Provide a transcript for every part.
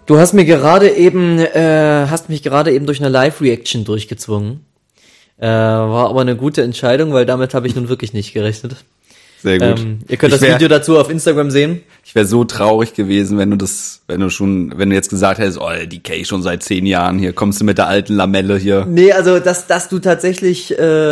Du hast mich gerade eben durch eine Live-Reaction durchgezwungen. War aber eine gute Entscheidung, weil damit habe ich nun wirklich nicht gerechnet. Sehr gut. Ihr könnt das Video dazu auf Instagram sehen. Ich wäre so traurig gewesen, wenn du jetzt gesagt hättest, oh, die Kay schon seit 10 Jahren, hier kommst du mit der alten Lamelle hier. Nee, also, dass du tatsächlich,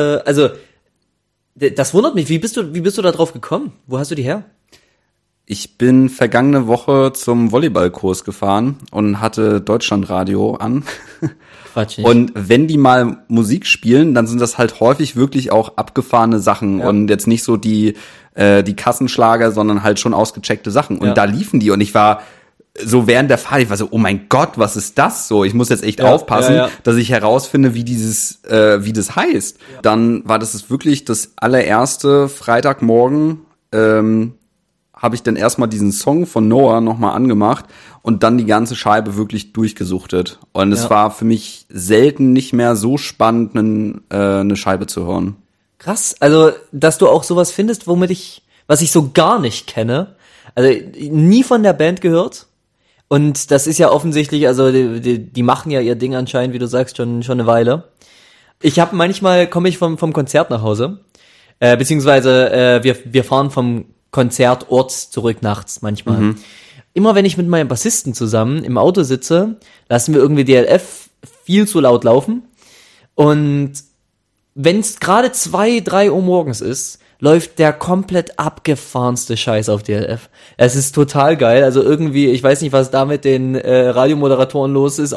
das wundert mich. Wie bist du da drauf gekommen? Wo hast du die her? Ich bin vergangene Woche zum Volleyballkurs gefahren und hatte Deutschlandradio an. Quatsch nicht. Und wenn die mal Musik spielen, dann sind das halt häufig wirklich auch abgefahrene Sachen und jetzt nicht so die Kassenschlager, sondern halt schon ausgecheckte Sachen. Und da liefen die und ich war so während der Fahrt, ich war so, oh mein Gott, was ist das so? Ich muss jetzt echt aufpassen, dass ich herausfinde, wie das heißt. Dann war das wirklich das allererste Freitagmorgen, habe ich dann erstmal diesen Song von Noah nochmal angemacht und dann die ganze Scheibe wirklich durchgesuchtet. Und es war für mich selten nicht mehr so spannend, eine Scheibe zu hören. Krass, also, dass du auch sowas findest, was ich so gar nicht kenne. Also, nie von der Band gehört. Und das ist ja offensichtlich, also, die machen ja ihr Ding anscheinend, wie du sagst, schon eine Weile. Manchmal komme ich vom Konzert nach Hause. Beziehungsweise, wir fahren vom Konzertort zurück nachts manchmal. Mhm. Immer wenn ich mit meinem Bassisten zusammen im Auto sitze, lassen wir irgendwie DLF viel zu laut laufen. Und wenn es gerade 2, 3 Uhr morgens ist, läuft der komplett abgefahrenste Scheiß auf DLF. Es ist total geil. Also irgendwie, ich weiß nicht, was da mit den Radiomoderatoren los ist.